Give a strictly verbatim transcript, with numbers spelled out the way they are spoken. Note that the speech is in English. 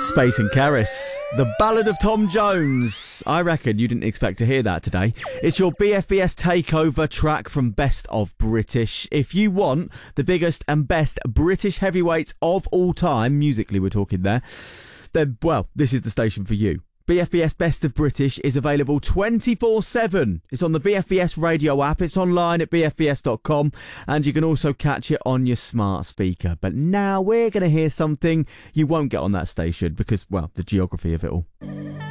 Space and Caris, the Ballad of Tom Jones. I reckon you didn't expect to hear that today. It's your B F B S takeover track from Best of British. If you want the biggest and best British heavyweights of all time, musically we're talking there, then, well, this is the station for you. B F B S Best of British is available twenty-four seven. It's on the B F B S radio app. It's online at b f b s dot com, and you can also catch it on your smart speaker. But now we're going to hear something you won't get on that station because, well, the geography of it all.